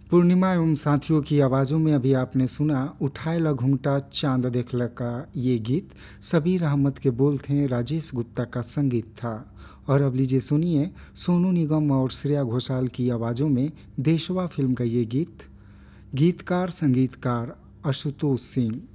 पूर्णिमा एवं साथियों की आवाज़ों में अभी आपने सुना उठाए ला घूंघटा चांद देखला का ये गीत। सबीर अहमद के बोल थे, राजेश गुप्ता का संगीत था। और अब लीजिए सुनिए सोनू निगम और श्रेया घोषाल की आवाज़ों में देशवा फिल्म का ये गीत। गीतकार संगीतकार आशुतोष सिंह।